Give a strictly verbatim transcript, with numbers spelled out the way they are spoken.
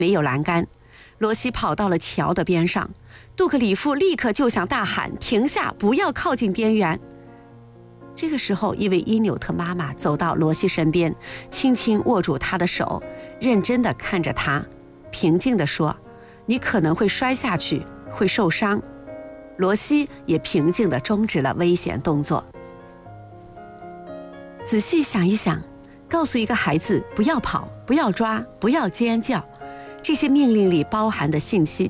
没有栏杆。罗西跑到了桥的边上，杜克里夫立刻就想大喊：停下，不要靠近边缘。这个时候，一位伊纽特妈妈走到罗西身边，轻轻握住他的手，认真地看着他，平静地说：你可能会摔下去，会受伤。罗西也平静地终止了危险动作。仔细想一想，告诉一个孩子不要跑，不要抓，不要尖叫，这些命令里包含的信息